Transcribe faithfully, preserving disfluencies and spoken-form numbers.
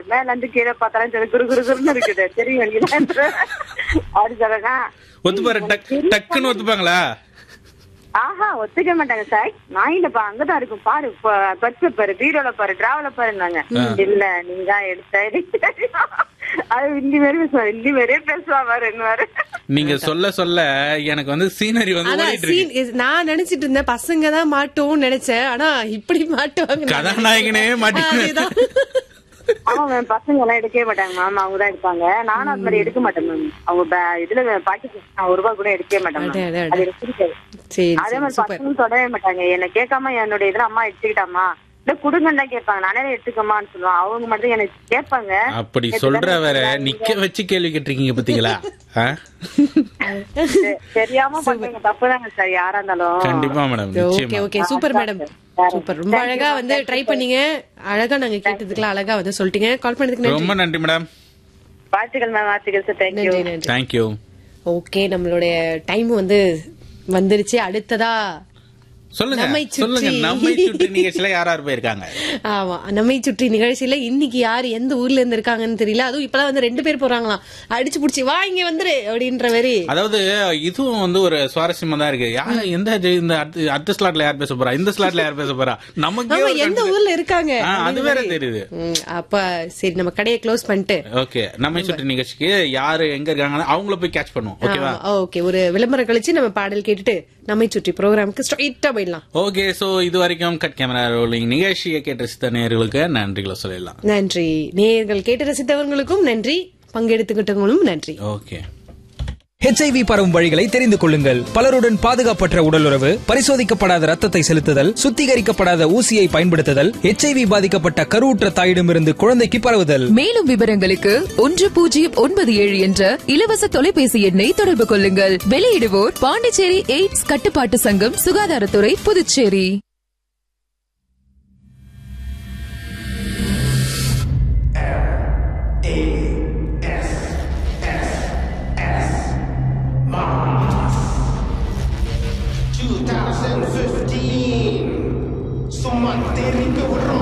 மேல இருந்து கீழே பார்த்தாலும் சரி குரு குரு குருன்னு இருக்குது தெரியும் அப்படி சொல்றேன்னா ஒத்துப்பாரு டக்குன்னு ஒத்துப்பாங்களா? ஆஹா ஒத்துக்க மாட்டாங்க சார். நான் இல்லப்பா அங்கதான் இருக்கும் பாரு பர்ஸ் பாரு பீரோல பாரு டிராவல பாருங்க. இல்ல நீங்க எடுத்த அது இந்தி மாரி பேசுவாரு இந்தி மாரியே பேசுவா பாரு என்ன. நீங்க சொல்ல சொல்ல எனக்கு வந்து சீனரி வந்து நான் நினைச்சிட்டு இருந்தேன் பசங்க தான் மாட்டோம்னு நினைச்சேன். ஆனா இப்படி மாட்டுவாங்க கதாநாயகனே மாட்டேன். ஆமா பசங்க எல்லாம் எடுக்கவே மாட்டாங்க மேம். அவங்கதான் எடுப்பாங்க. நானும் அது மாதிரி எடுக்க மாட்டேன் மேம். அவங்க இதுல பாக்கெட் ஒரு ரூபாய் கூட எடுக்கவே மாட்டேன். அது எனக்கு பிடிக்காது. அதே மாதிரி பசங்களும் தொடவே மாட்டாங்க. என்ன கேட்காம என்னுடைய இதுல அம்மா எடுத்துக்கிட்டாமா இல்ல குடுங்கன்னு தான் கேட்பாங்க. நானே எடுத்துக்கமான்னு சொல்லுவான். அவங்க மட்டும் எனக்கு கேட்பாங்க. அப்படி சொல்ற வேற நிக்க வச்சு கேள்வி கேட்டிருக்கீங்க பாத்தீங்களா? தெரியாம பண்றீங்க தப்புதாங்க சார் யாரா இருந்தாலும். கண்டிப்பா madam. Okay okay super madam super. ரொம்ப அழகா வந்து ட்ரை பண்ணீங்க. அழகா நாங்க கேட்டதுக்குலாம் அழகா வந்து சொல்லிட்டீங்க. கால் பண்ணதுக்கு ரொம்ப நன்றி மேடம். வாழ்த்துக்கள் மேம். வாழ்த்துக்கள் சார். Thank you thank you. ஓகே நம்மளுடைய டைம் வந்து வந்துருச்சு. அடுத்ததா சொல்லுங்க சொல்லுங்க நம்மை சுற்றி நிகழ்ச்சியில யார் யார் போயிருக்காங்க? ஆமா நம்மை சுற்றி நிகழ்ச்சியில இன்னைக்கு யாரு எந்த ஊர்ல இருந்து இருக்காங்கன்னு தெரியல. அதுவும் இப்பதான் வந்து ரெண்டு பேர் போறாங்களாம். அடிச்சு புடிச்சு வா இங்க வந்துரு அப்படின்ற மாதிரி. அதாவது இதுவும் வந்து ஒரு சுவாரஸ்யமா தான் இருக்கு. யாரு எந்த இந்த அடுத்த ஸ்லாட்ல யார் பேச போறா இந்த ஸ்லாட்ல யார் பேச போறா நமக்கு எந்த ஊர்ல இருக்காங்க அது வேற தெரியுது. அப்ப சரி நம்ம கடையை க்ளோஸ் பண்ணிட்டு ஓகே நம்மை சுற்றி நிகழ்ச்சிக்கு யாரு எங்க இருக்காங்க அவங்கள போய் கேட்ச் பண்ணுவோம். ஓகேவா? ஓகே ஒரு விளம்பரம் கழிச்சு நம்ம பாடல் கேட்டுட்டு நம்மை சுற்றி ப்ரோக்ராமுக்கு ஸ்ட்ரைட்டா போயிடலாம். ஓகே சோ இது வரைக்கும் கட் கேமரா ரோலிங் நிகழ்ச்சியை கேட்டு ரசித்த நேயர்களுக்கு நன்றிகளை சொல்லலாம். நன்றி. நேயர்கள் கேட்டு ரசித்தவர்களுக்கும் நன்றி. பங்கெடுத்துக்கிட்டவங்களும் நன்றி. ஓகே. ஹெச்ஐவி பரவும் வழிகளை தெரிந்து கொள்ளுங்கள். பலருடன் பாதுகாப்பற்ற உடலுறவு, பரிசோதிக்கப்படாத ரத்தத்தை செலுத்துதல், சுத்திகரிக்கப்படாத ஊசியை பயன்படுத்துதல், ஹெச்ஐவி பாதிக்கப்பட்ட கருவுற்ற தாயிடமிருந்து குழந்தைக்கு பரவுதல். மேலும் விவரங்களுக்கு ஒன்று பூஜ்ஜியம் ஒன்பது ஏழு என்ற இலவச தொலைபேசி எண்ணை தொடர்பு கொள்ளுங்கள். வெளியிடுவோர் பாண்டிச்சேரி எய்ட்ஸ் கட்டுப்பாட்டு சங்கம், சுகாதாரத்துறை, Puducherry. twenty fifteen, so much